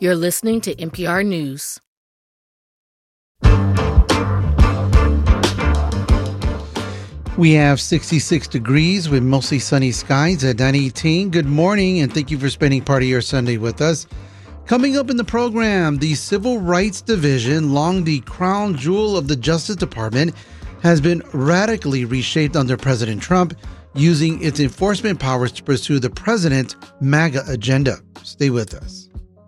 You're listening to NPR News. We have 66 degrees with mostly sunny skies at 9:18. Good morning, and thank you for spending part of your Sunday with us. Coming up in the program, the Civil Rights Division, long the crown jewel of the Justice Department, has been radically reshaped under President Trump, using its enforcement powers to pursue the president's MAGA agenda. Stay with us.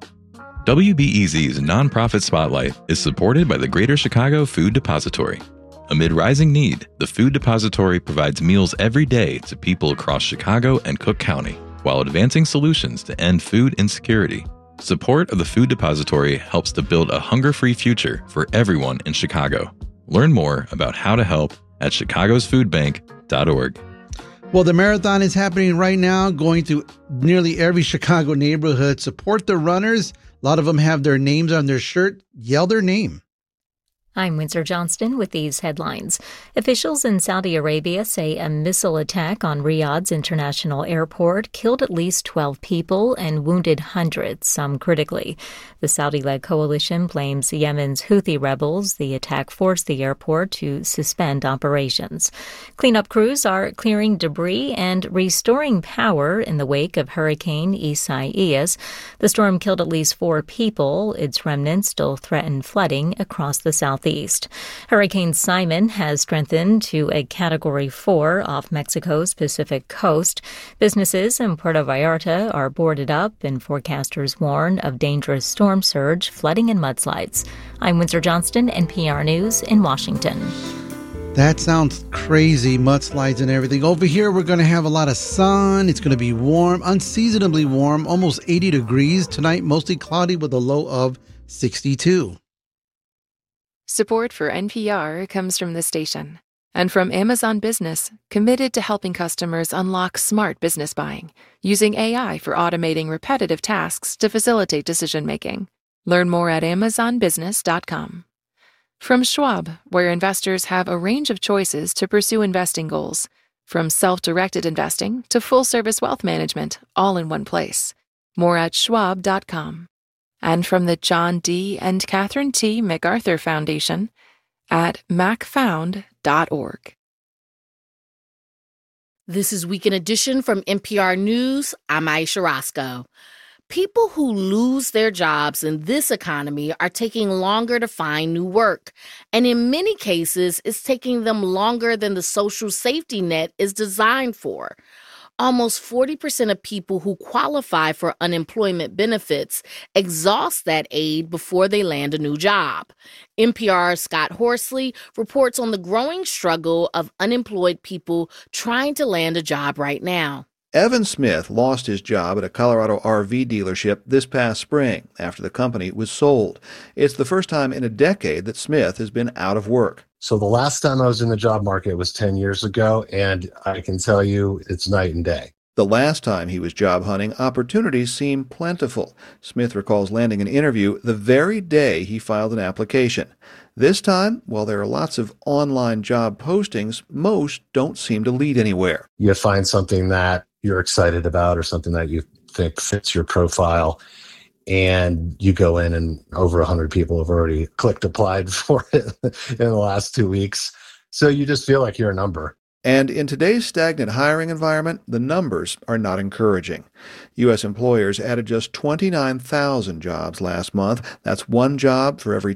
WBEZ's Nonprofit Spotlight is supported by the Greater Chicago Food Depository. Amid rising need, the Food Depository provides meals every day to people across Chicago and Cook County, while advancing solutions to end food insecurity. Support of the Food Depository helps to build a hunger-free future for everyone in Chicago. Learn more about how to help at chicagosfoodbank.org. Well, the marathon is happening right now, going to nearly every Chicago neighborhood. Support the runners. A lot of them have their names on their shirt. Yell their name. I'm Windsor Johnston with these headlines. Officials in Saudi Arabia say a missile attack on Riyadh's international airport killed at least 12 people and wounded hundreds, some critically. The Saudi-led coalition blames Yemen's Houthi rebels. The attack forced the airport to suspend operations. Cleanup crews are clearing debris and restoring power in the wake of Hurricane Isaias. The storm killed at least 4 people. Its remnants still threaten flooding across the southeast. Hurricane Simon has strengthened to a Category 4 off Mexico's Pacific coast. Businesses in Puerto Vallarta are boarded up, and forecasters warn of dangerous storm surge, flooding, and mudslides. I'm Windsor Johnston, NPR News in Washington. That sounds crazy, mudslides and everything. Over here, we're going to have a lot of sun. It's going to be warm, unseasonably warm, almost 80 degrees. Tonight, mostly cloudy with a low of 62. Support for NPR comes from the station and from Amazon Business, committed to helping customers unlock smart business buying, using AI for automating repetitive tasks to facilitate decision-making. Learn more at amazonbusiness.com. From Schwab, where investors have a range of choices to pursue investing goals, from self-directed investing to full-service wealth management, all in one place. More at schwab.com. And from the John D. and Catherine T. MacArthur Foundation at macfound.org. This is Weekend Edition from NPR News. I'm Aisha Roscoe. People who lose their jobs in this economy are taking longer to find new work. And in many cases, it's taking them longer than the social safety net is designed for. Almost 40% of people who qualify for unemployment benefits exhaust that aid before they land a new job. NPR's Scott Horsley reports on the growing struggle of unemployed people trying to land a job right now. Evan Smith lost his job at a Colorado RV dealership this past spring after the company was sold. It's the first time in a decade that Smith has been out of work. So the last time I was in the job market was 10 years ago, and I can tell you it's night and day. The last time he was job hunting, opportunities seemed plentiful. Smith recalls landing an interview the very day he filed an application. This time, while there are lots of online job postings, most don't seem to lead anywhere. You find something that you're excited about or something that you think fits your profile, and you go in and over 100 people have already clicked applied for it in the last 2 weeks. So you just feel like you're a number. And in today's stagnant hiring environment, the numbers are not encouraging. U.S. employers added just 29,000 jobs last month. That's one job for every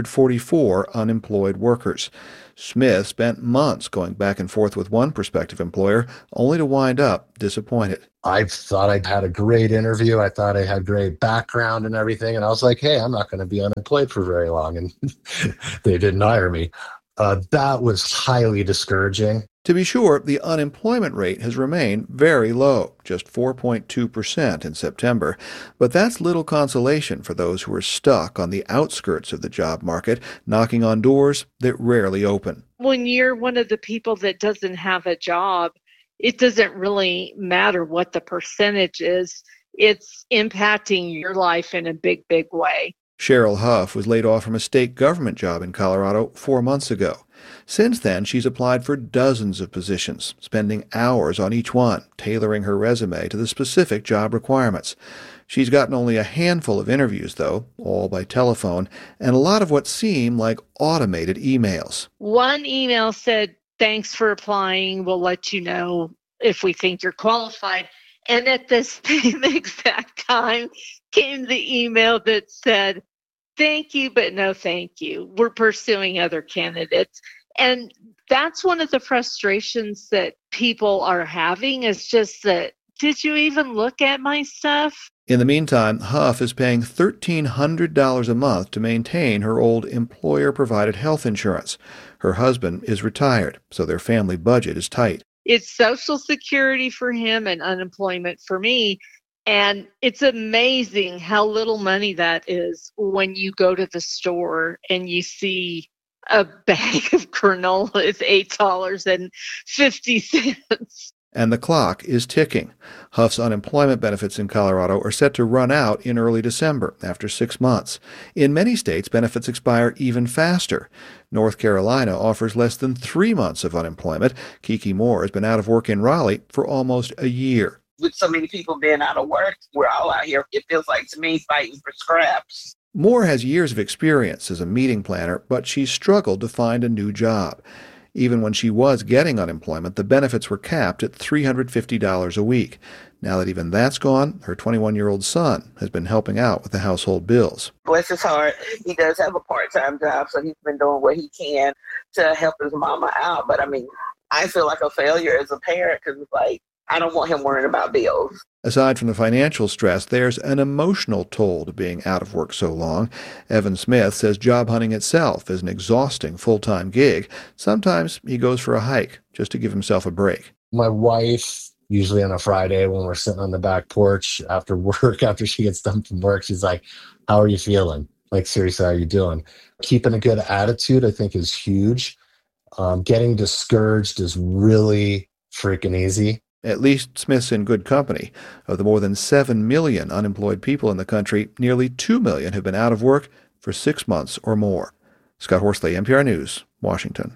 244 unemployed workers. Smith spent months going back and forth with one prospective employer, only to wind up disappointed. I thought I had a great interview. I thought I had great background and everything. And I was like, hey, I'm not going to be unemployed for very long. And they didn't hire me. That was highly discouraging. To be sure, the unemployment rate has remained very low, just 4.2% in September. But that's little consolation for those who are stuck on the outskirts of the job market, knocking on doors that rarely open. When you're one of the people that doesn't have a job, it doesn't really matter what the percentage is. It's impacting your life in a big, big way. Cheryl Huff was laid off from a state government job in Colorado 4 months ago. Since then, she's applied for dozens of positions, spending hours on each one, tailoring her resume to the specific job requirements. She's gotten only a handful of interviews, though, all by telephone, and a lot of what seem like automated emails. One email said, "Thanks for applying. We'll let you know if we think you're qualified." And at the same exact time came the email that said, "Thank you, but no thank you. We're pursuing other candidates." And that's one of the frustrations that people are having, is just that, did you even look at my stuff? In the meantime, Huff is paying $1,300 a month to maintain her old employer-provided health insurance. Her husband is retired, so their family budget is tight. It's Social Security for him and unemployment for me. And it's amazing how little money that is when you go to the store and you see a bag of granola is $8.50. And the clock is ticking. Huff's unemployment benefits in Colorado are set to run out in early December, after 6 months. In many states, benefits expire even faster. North Carolina offers less than 3 months of unemployment. Kiki Moore has been out of work in Raleigh for almost a year. With so many people being out of work, we're all out here, it feels like to me, fighting for scraps. Moore has years of experience as a meeting planner, but she's struggled to find a new job. Even when she was getting unemployment, the benefits were capped at $350 a week. Now that even that's gone, her 21-year-old son has been helping out with the household bills. Bless his heart, he does have a part-time job, so he's been doing what he can to help his mama out. But I mean, I feel like a failure as a parent, because it's like, I don't want him worrying about bills. Aside from the financial stress, there's an emotional toll to being out of work so long. Evan Smith says job hunting itself is an exhausting full-time gig. Sometimes he goes for a hike just to give himself a break. My wife, usually on a Friday when we're sitting on the back porch after work, after she gets done from work, she's like, "How are you feeling? Like, seriously, how are you doing?" Keeping a good attitude, I think, is huge. Getting discouraged is really freaking easy. At least Smith's in good company. Of the more than 7 million unemployed people in the country, nearly 2 million have been out of work for 6 months or more. Scott Horsley, NPR News, Washington.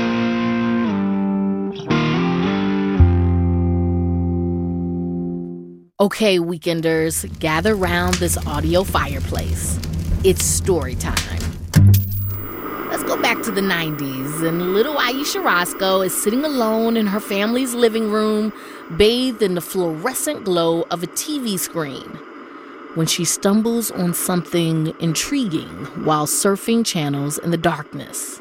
Okay, weekenders, gather round this audio fireplace. It's story time. Let's go back to the 90s, and little Aisha Roscoe is sitting alone in her family's living room, bathed in the fluorescent glow of a TV screen, when she stumbles on something intriguing while surfing channels in the darkness.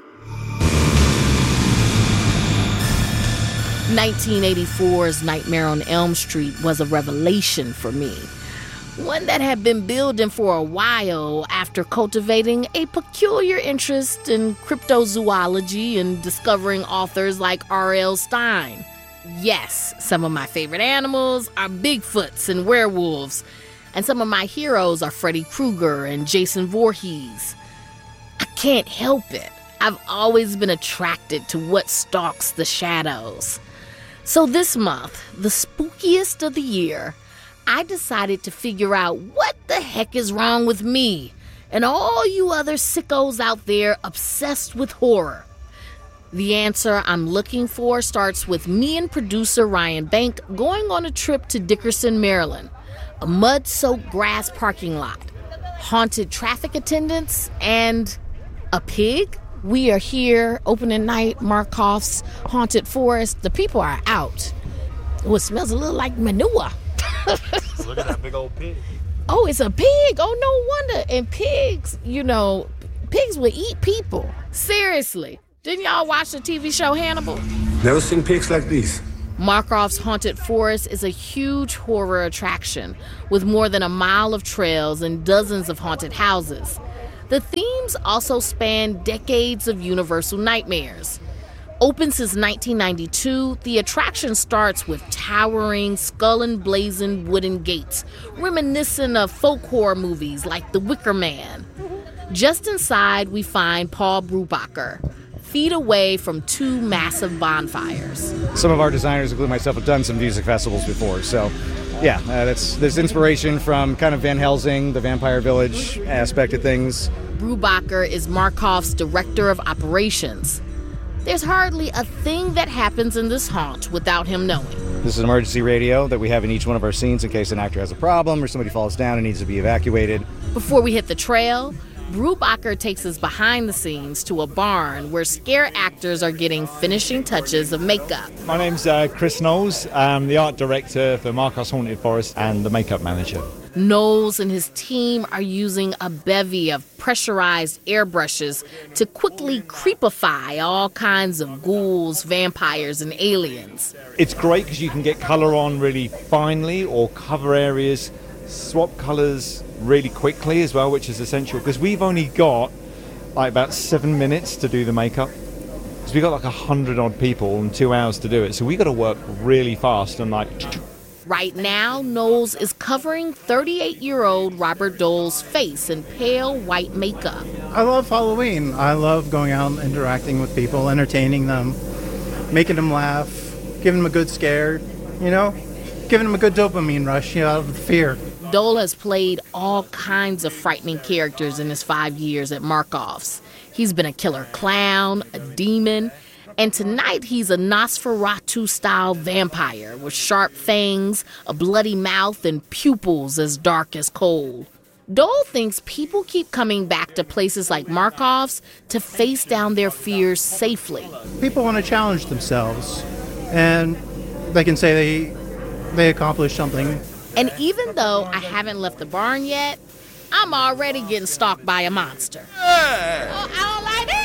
1984's Nightmare on Elm Street was a revelation for me. One that had been building for a while after cultivating a peculiar interest in cryptozoology and discovering authors like R.L. Stine. Yes, some of my favorite animals are Bigfoots and werewolves, and some of my heroes are Freddy Krueger and Jason Voorhees. I can't help it. I've always been attracted to what stalks the shadows. So this month, the spookiest of the year, I decided to figure out what the heck is wrong with me and all you other sickos out there obsessed with horror. The answer I'm looking for starts with me and producer Ryan Bank going on a trip to Dickerson, Maryland, a mud-soaked grass parking lot, haunted traffic attendants, and a pig. We are here, opening night, Markoff's Haunted Forest. The people are out. Oh, it smells a little like manure. Look at that big old pig. Oh, it's a pig. Oh, no wonder. And pigs, pigs will eat people. Seriously. Didn't y'all watch the TV show Hannibal? Never seen pigs like these. Markoff's Haunted Forest is a huge horror attraction with more than a mile of trails and dozens of haunted houses. The themes also span decades of Universal nightmares. Open since 1992, the attraction starts with towering, skull-emblazoned wooden gates, reminiscent of folk horror movies like The Wicker Man. Just inside, we find Paul Brubacher, feet away from 2 massive bonfires. Some of our designers, including myself, have done some music festivals before, so Yeah, there's inspiration from kind of Van Helsing, the Vampire Village aspect of things. Brubacher is Markov's director of operations. There's hardly a thing that happens in this haunt without him knowing. This is an emergency radio that we have in each one of our scenes in case an actor has a problem or somebody falls down and needs to be evacuated. Before we hit the trail, Brubacher takes us behind the scenes to a barn where scare actors are getting finishing touches of makeup. My name's Chris Knowles. I'm the art director for Markov's Haunted Forest and the makeup manager. Knowles and his team are using a bevy of pressurized airbrushes to quickly creepify all kinds of ghouls, vampires, and aliens. It's great because you can get colour on really finely or cover areas, swap colours really quickly as well, which is essential because we've only got like about 7 minutes to do the makeup. So we've got like 100 odd people and 2 hours to do it. So we got to work really fast and like... Right now, Knowles is covering 38-year-old Robert Dole's face in pale white makeup. I love Halloween. I love going out and interacting with people, entertaining them, making them laugh, giving them a good scare, giving them a good dopamine rush, out of the fear. Dole has played all kinds of frightening characters in his 5 years at Markov's. He's been a killer clown, a demon, and tonight he's a Nosferatu-style vampire with sharp fangs, a bloody mouth, and pupils as dark as coal. Dole thinks people keep coming back to places like Markov's to face down their fears safely. People want to challenge themselves, and they can say they accomplished something. And even though I haven't left the barn yet, I'm already getting stalked by a monster. I don't like it.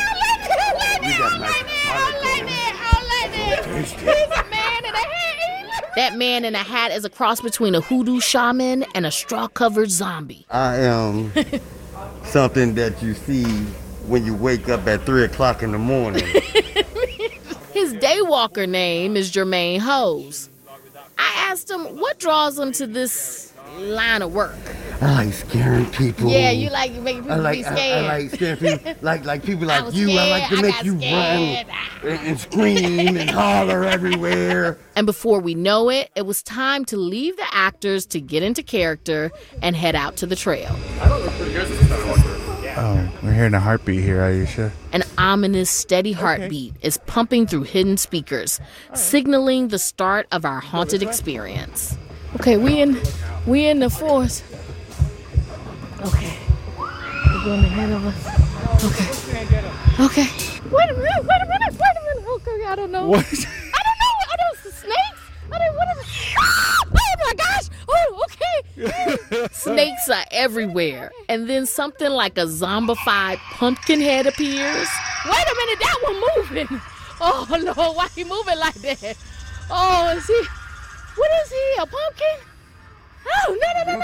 He's a man in a hat. That man in a hat is a cross between a hoodoo shaman and a straw-covered zombie. I am something that you see when you wake up at 3 o'clock in the morning. His daywalker name is Jermaine Hose. I asked him what draws him to this line of work. I like scaring people. Yeah, you like making people be scared. I like scaring people, like people like you. Scared, I like to make you run and scream and holler everywhere. And before we know it, it was time to leave the actors to get into character and head out to the trail. Oh, we're hearing a heartbeat here, Aisha. An ominous, steady heartbeat is pumping through hidden speakers, signaling the start of our haunted experience. Okay, we in the forest. Okay. We're going ahead of us. Okay. Wait a minute. Okay, I don't know. What? I don't know. Are those the snakes? What is it? Oh my gosh. Oh, okay. Snakes are everywhere. And then something like a zombified pumpkin head appears. Wait a minute, that one moving. Oh, Lord, why he moving like that? Oh, is he? What is he, a pumpkin? Oh, no.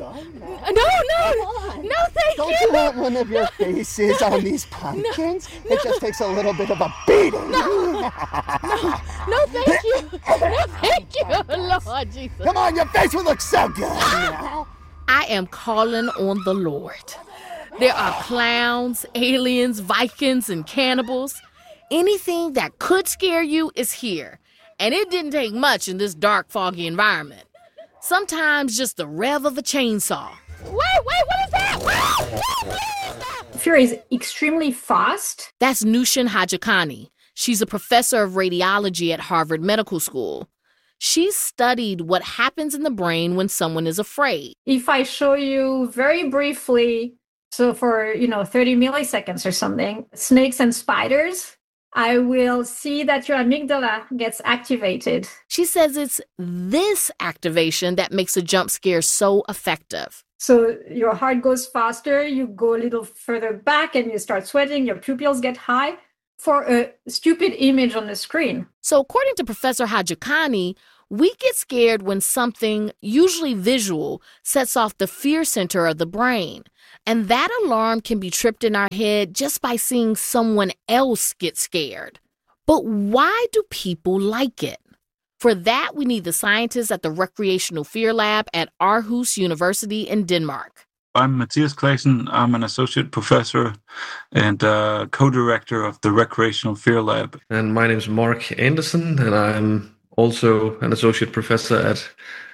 No, thank Don't you. you want one of your faces on these pumpkins? No. It just takes a little bit of a beating. No, thank you. No, thank you, Lord Jesus. Come on, your face will look so good now. I am calling on the Lord. There are clowns, aliens, Vikings, and cannibals. Anything that could scare you is here. And it didn't take much in this dark, foggy environment. Sometimes just the rev of a chainsaw. Wait, what is that? Fear is extremely fast. That's Nushin Hajakani. She's a professor of radiology at Harvard Medical School. She's studied what happens in the brain when someone is afraid. If I show you very briefly, so for, 30 milliseconds or something, snakes and spiders, I will see that your amygdala gets activated. She says it's this activation that makes a jump scare so effective. So your heart goes faster, you go a little further back and you start sweating, your pupils get high for a stupid image on the screen. So according to Professor Hajakani, we get scared when something, usually visual, sets off the fear center of the brain. And that alarm can be tripped in our head just by seeing someone else get scared. But why do people like it? For that, we need the scientists at the Recreational Fear Lab at Aarhus University in Denmark. I'm Matthias Claesen. I'm an associate professor and co-director of the Recreational Fear Lab. And my name is Mark Anderson, and I'm also an associate professor at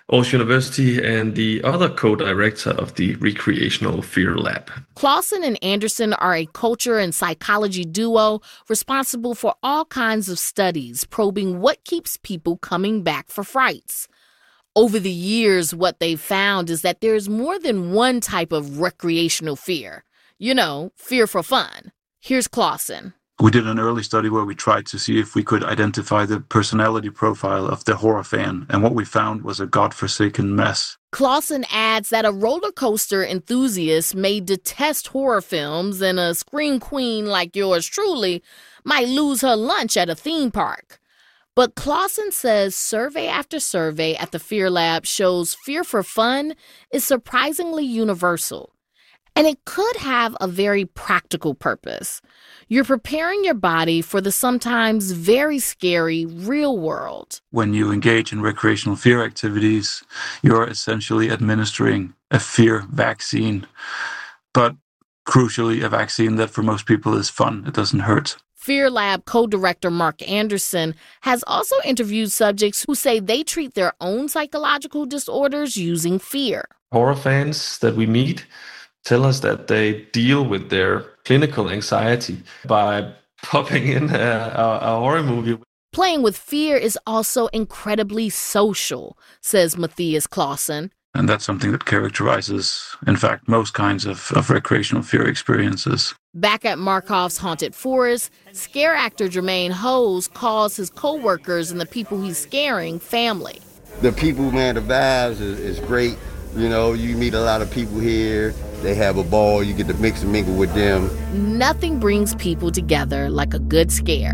Aarhus University and the other co-director of the Recreational Fear Lab. Clausen and Anderson are a culture and psychology duo responsible for all kinds of studies probing what keeps people coming back for frights. Over the years, what they've found is that there's more than one type of recreational fear. You know, fear for fun. Here's Clausen. We did an early study where we tried to see if we could identify the personality profile of the horror fan, and what we found was a godforsaken mess. Clausen adds that a roller coaster enthusiast may detest horror films, and a scream queen like yours truly might lose her lunch at a theme park. But Clausen says survey after survey at the Fear Lab shows fear for fun is surprisingly universal. And it could have a very practical purpose. You're preparing your body for the sometimes very scary real world. When you engage in recreational fear activities, you're essentially administering a fear vaccine. But crucially, a vaccine that for most people is fun. It doesn't hurt. Fear Lab co-director Mark Anderson has also interviewed subjects who say they treat their own psychological disorders using fear. Horror fans that we meet tell us that they deal with their clinical anxiety by popping in a horror movie. Playing with fear is also incredibly social, says Matthias Clausen. And that's something that characterizes, in fact, most kinds of recreational fear experiences. Back at Markov's Haunted Forest, scare actor Jermaine Hose calls his co-workers and the people he's scaring family. The people, man, the vibes is great. You know, you meet a lot of people here. They have a ball. You get to mix and mingle with them. Nothing brings people together like a good scare.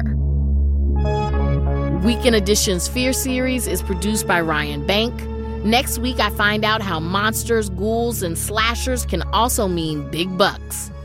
Weekend Edition's Fear series is produced by Ryan Bank. Next week, I find out how monsters, ghouls, and slashers can also mean big bucks.